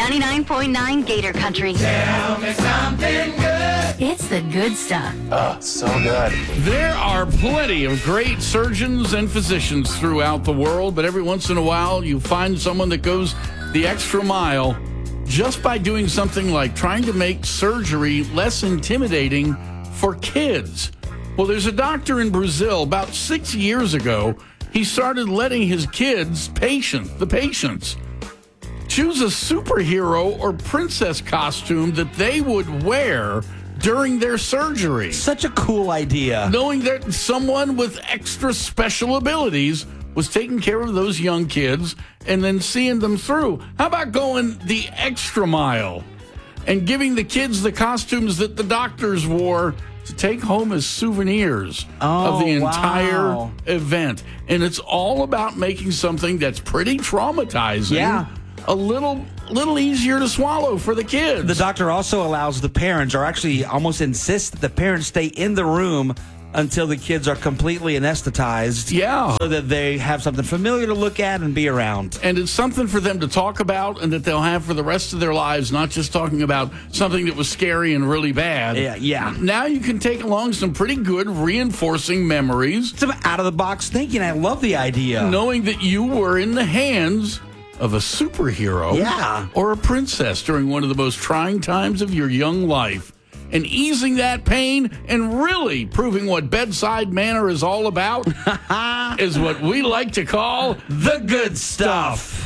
99.9 Gator Country. Tell me something good. It's the good stuff. Oh, so good. There are plenty of great surgeons and physicians throughout the world, but every once in a while you find someone that goes the extra mile just by doing something like trying to make surgery less intimidating for kids. Well, there's a doctor in Brazil about 6 years ago. He started letting his kids, the patients, choose a superhero or princess costume that they would wear during their surgery. Such a cool idea. Knowing that someone with extra special abilities was taking care of those young kids and then seeing them through. How about going the extra mile and giving the kids the costumes that the doctors wore to take home as souvenirs of the entire event? And it's all about making something that's pretty traumatizing a little easier to swallow for the kids. The doctor also allows the parents, or actually almost insists that the parents stay in the room until the kids are completely anesthetized. Yeah. So that they have something familiar to look at and be around. And it's something for them to talk about and that they'll have for the rest of their lives, not just talking about something that was scary and really bad. Yeah. Now you can take along some pretty good reinforcing memories. Some out-of-the-box thinking. I love the idea. Knowing that you were in the hands of a superhero or a princess during one of the most trying times of your young life. And easing that pain and really proving what bedside manner is all about is what we like to call the good stuff.